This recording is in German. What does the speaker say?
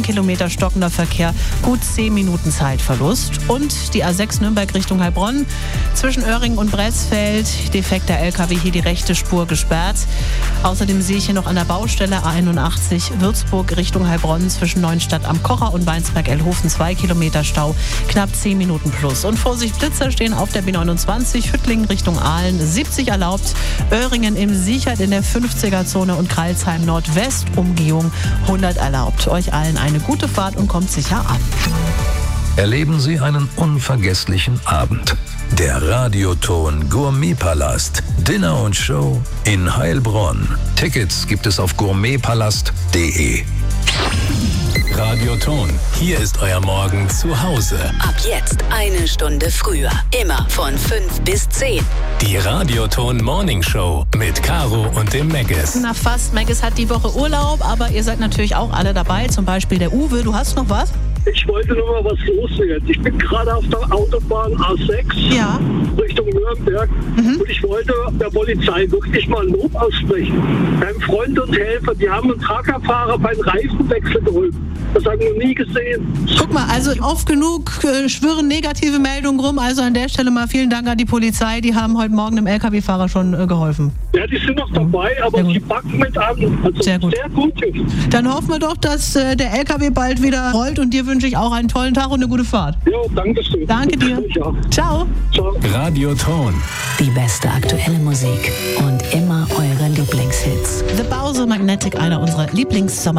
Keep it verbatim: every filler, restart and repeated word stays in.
Kilometer stockender Verkehr, gut zehn Minuten Zeitverlust. Und die A sechs Nürnberg Richtung Heilbronn, zwischen Öhringen und Bressfeld, defekter L K W, hier die rechte Spur gesperrt. Außerdem sehe ich hier noch an der Baustelle A einundachtzig Würzburg Richtung Heilbronn, zwischen Neuenstadt am Kocher und Weinsberg-Elhofen zwei Kilometer Stau, knapp zehn Minuten plus. Und Vorsicht, Blitzer stehen auf der B neunundzwanzig, Hüttlingen Richtung Aalen, siebzig erlaubt, Öhringen im Siechert in der fünfziger-Zone und Kreilsheim Nordwest, Umgehung hundert erlaubt. Euch allen eine gute Fahrt und kommt sicher an. Erleben Sie einen unvergesslichen Abend. Der Radioton Gourmetpalast. Dinner und Show in Heilbronn. Tickets gibt es auf gourmetpalast punkt de. Radioton, hier ist euer Morgen zu Hause. Ab jetzt eine Stunde früher. Immer von fünf bis zehn. Die Radioton Morning Show mit Caro und dem Meggis. Na fast, Meggis hat die Woche Urlaub, aber ihr seid natürlich auch alle dabei. Zum Beispiel der Uwe, du hast noch was? Ich wollte nur mal was loswerden. Ich bin gerade auf der Autobahn A sechs Ja. Richtung Nürnberg mhm. und ich wollte der Polizei wirklich mal Lob aussprechen. Beim Freund und Helfer, die haben einen Truckerfahrer beim Reifenwechsel geholfen. Das haben wir nie gesehen. Guck mal, also oft genug äh, schwirren negative Meldungen rum. Also an der Stelle mal vielen Dank an die Polizei. Die haben heute Morgen dem L K W-Fahrer schon äh, geholfen. Ja, die sind noch dabei, aber die packen mit an. Also sehr gut. Sehr gut. Dann hoffen wir doch, dass äh, der L K W bald wieder rollt und dir wünsche ich auch einen tollen Tag und eine gute Fahrt. Ja, danke schön. Danke dir. Ja. Ciao. Ciao. Radioton. Die beste aktuelle Musik und immer eure Lieblingshits. The Bowser Magnetic, einer unserer Lieblings-Sommer